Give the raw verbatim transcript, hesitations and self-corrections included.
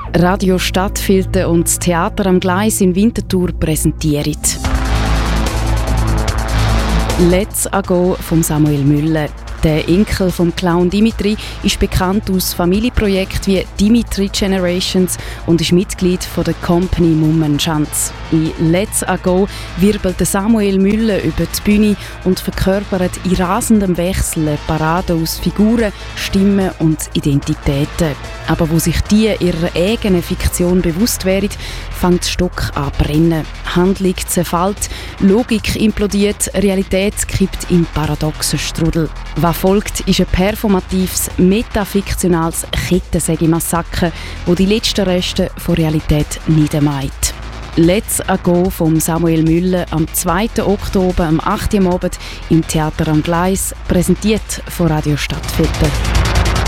Radio Stadtfilter und das Theater am Gleis in Winterthur präsentieren. «Let's a go» von Samuel Müller. Der Enkel vom Clown Dimitri ist bekannt aus Familienprojekten wie Dimitri Generations und ist Mitglied von der Company Mummenschanz. In «Let's a go» wirbelt Samuel Müller über die Bühne und verkörpert in rasendem Wechsel eine Parade aus Figuren, Stimmen und Identitäten. Aber wo sich die ihrer eigenen Fiktion bewusst werden, fängt der Stock an zu brennen. Handlung zerfällt, Logik implodiert, Realität kippt in paradoxen Strudel. Was folgt, ist ein performatives, metafiktionales Kettensäge-Massaker, das die letzten Reste von Realität niedermäht. «Let's a go» von Samuel Müller am zweiten Oktober, am acht Uhr am Abend im Theater am Gleis, präsentiert von Radio Stadtfilter.